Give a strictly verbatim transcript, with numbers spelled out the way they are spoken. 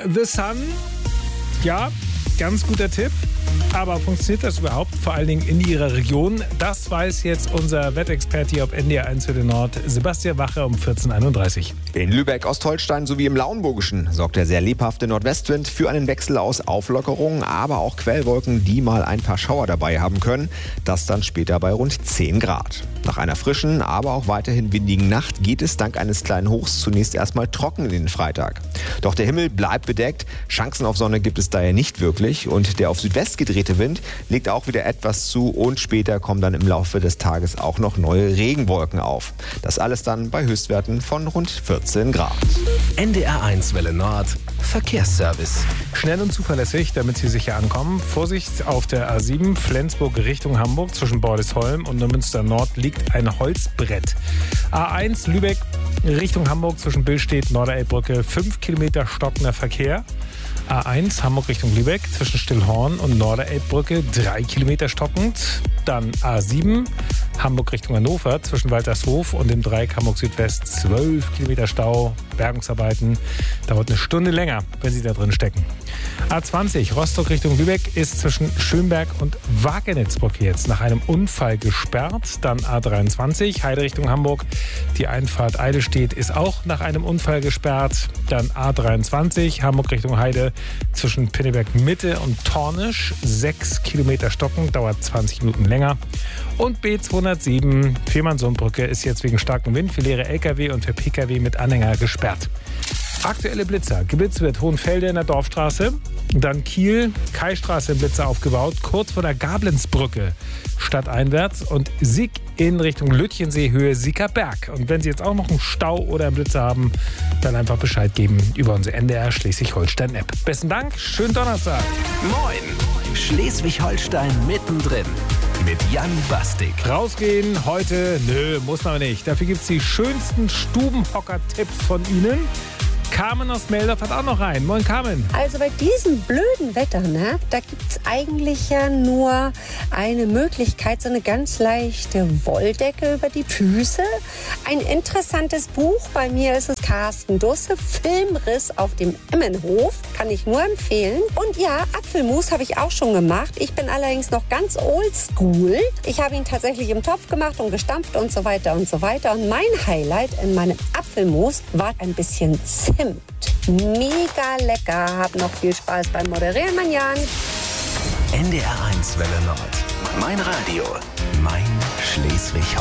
The Sun. Ja, ganz guter Tipp. Aber funktioniert das überhaupt, vor allen Dingen in Ihrer Region? Das weiß jetzt unser Wettexperte hier auf N D R eins für den Nord, Sebastian Wache, um vierzehn Uhr einunddreißig. In Lübeck, Ostholstein sowie im Lauenburgischen sorgt der sehr lebhafte Nordwestwind für einen Wechsel aus Auflockerungen, aber auch Quellwolken, die mal ein paar Schauer dabei haben können. Das dann später bei rund zehn Grad. Nach einer frischen, aber auch weiterhin windigen Nacht geht es dank eines kleinen Hochs zunächst erstmal trocken in den Freitag. Doch der Himmel bleibt bedeckt, Chancen auf Sonne gibt es daher nicht wirklich und der auf Südwest gedrehte Wind legt auch wieder etwas zu und später kommen dann im Laufe des Tages auch noch neue Regenwolken auf. Das alles dann bei Höchstwerten von rund vierzehn Grad. N D R eins Welle Nord Verkehrsservice. Schnell und zuverlässig, damit Sie sicher ankommen. Vorsicht auf der A sieben Flensburg Richtung Hamburg zwischen Bordesholm und Neumünster Nord liegt ein Holzbrett. A eins Lübeck Richtung Hamburg zwischen Billstedt, Norderelbbrücke, fünf Kilometer stockender Verkehr. A eins Hamburg Richtung Lübeck zwischen Stillhorn und Norderelbbrücke, drei Kilometer stockend. Dann A sieben Hamburg Richtung Hannover zwischen Waltershof und dem Dreieck Hamburg Südwest, zwölf Kilometer Stau. Bergungsarbeiten dauert eine Stunde länger, wenn Sie da drin stecken. A zwanzig Rostock Richtung Lübeck ist zwischen Schönberg und Wagenitzbrücke jetzt nach einem Unfall gesperrt. Dann A dreiundzwanzig Heide Richtung Hamburg. Die Einfahrt Eidelstedt ist auch nach einem Unfall gesperrt. Dann A dreiundzwanzig Hamburg Richtung Heide zwischen Pinneberg Mitte und Tornisch. sechs Kilometer stocken, dauert zwanzig Minuten länger. Und B zweihundertsieben Fehmarnsundbrücke ist jetzt wegen starkem Wind für leere L K W und für P K W mit Anhänger gesperrt. Aktuelle Blitzer. Geblitzt wird Hohenfelde in der Dorfstraße. Dann Kiel, Kaistraße im Blitzer aufgebaut, kurz vor der Gablenzbrücke stadteinwärts. Und Sieg in Richtung Lütchensee, Höhe Siegerberg. Und wenn Sie jetzt auch noch einen Stau oder einen Blitzer haben, dann einfach Bescheid geben über unsere N D R Schleswig-Holstein-App. Besten Dank, schönen Donnerstag. Moin, Schleswig-Holstein mittendrin. Mit Jan Bastik. Rausgehen heute? Nö, muss man nicht. Dafür gibt es die schönsten Stubenhocker-Tipps von Ihnen. Carmen aus Meldorf hat auch noch einen. Moin, Carmen. Also bei diesem blöden Wetter, ne, da gibt es eigentlich ja nur eine Möglichkeit, so eine ganz leichte Wolldecke über die Füße. Ein interessantes Buch, bei mir ist es Carsten Dusse, Filmriss auf dem Immenhof, kann ich nur empfehlen. Und ja, Apfelmus habe ich auch schon gemacht. Ich bin allerdings noch ganz oldschool. Ich habe ihn tatsächlich im Topf gemacht und gestampft und so weiter und so weiter. Und mein Highlight in meinem Apfelmus war ein bisschen Zimt. Mega lecker. Hab noch viel Spaß beim Moderieren, mein Jan. N D R eins Welle Nord. Mein Radio. Mein Schleswig-Holstein.